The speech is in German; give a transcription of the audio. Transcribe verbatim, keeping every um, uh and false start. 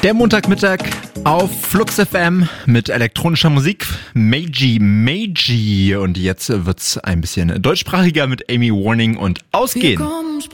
Der Montagmittag auf Flux F M mit elektronischer Musik. Meiji Meiji. Und jetzt wird's ein bisschen deutschsprachiger mit Amy Warning und Aus geht's.